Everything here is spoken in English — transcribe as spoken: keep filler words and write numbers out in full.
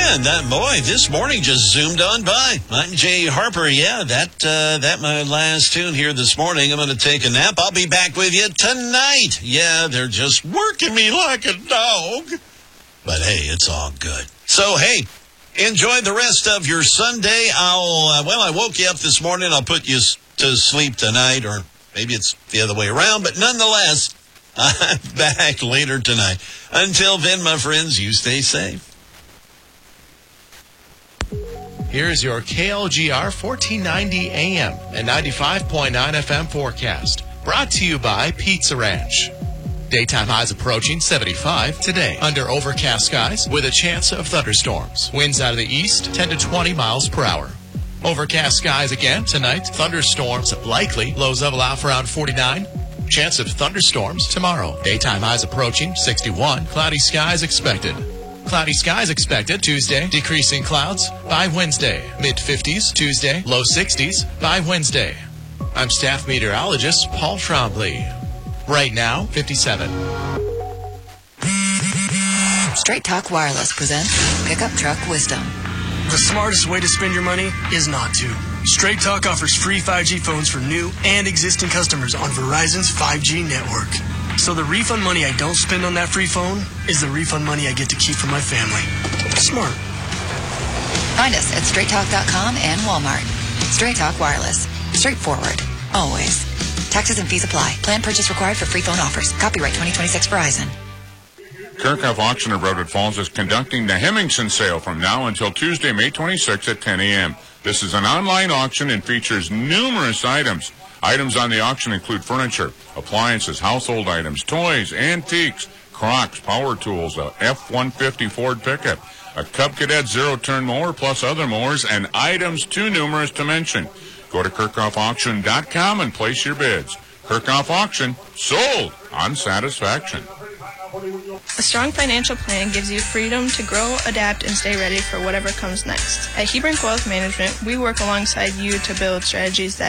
And that, boy, this morning just zoomed on by. I'm Jay Harper. Yeah, that uh, that my last tune here this morning. I'm going to take a nap. I'll be back with you tonight. Yeah, they're just working me like a dog. But, hey, it's all good. So, hey, enjoy the rest of your Sunday. I'll, uh, well, I woke you up this morning. I'll put you to sleep tonight, or maybe it's the other way around. But nonetheless, I'm back later tonight. Until then, my friends, you stay safe. Here's your K L G R fourteen ninety A M and ninety-five point nine F M forecast. Brought to you by Pizza Ranch. Daytime highs approaching seventy-five today under overcast skies with a chance of thunderstorms. Winds out of the east ten to twenty miles per hour. Overcast skies again tonight. Thunderstorms likely. Lows level out for around forty-nine. Chance of thunderstorms tomorrow. Daytime highs approaching sixty-one. Cloudy skies expected. Cloudy skies expected Tuesday. Decreasing clouds by Wednesday. mid fifties Tuesday. Low sixties by Wednesday. I'm staff meteorologist Paul Trombley. Right now, fifty-seven. Straight Talk Wireless presents Pickup Truck Wisdom. The smartest way to spend your money is not to. Straight Talk offers free five G phones for new and existing customers on Verizon's five G network. So the refund money I don't spend on that free phone is the refund money I get to keep for my family. Smart. Find us at straight talk dot com and Walmart. Straight Talk Wireless. Straightforward. Always. Taxes and fees apply. Plan purchase required for free phone offers. Copyright twenty twenty-six Verizon. Kirkhoff Auction of Redwood Falls is conducting the Hemmingson sale from now until Tuesday, May twenty-sixth at ten A M This is an online auction and features numerous items. Items on the auction include furniture, appliances, household items, toys, antiques, Crocs, power tools, a F one fifty Ford pickup, a Cub Cadet zero-turn mower, plus other mowers, and items too numerous to mention. Go to kirkhoff auction dot com and place your bids. Kirkhoff Auction, sold on satisfaction. A strong financial plan gives you freedom to grow, adapt, and stay ready for whatever comes next. At Hebron Wealth Management, we work alongside you to build strategies that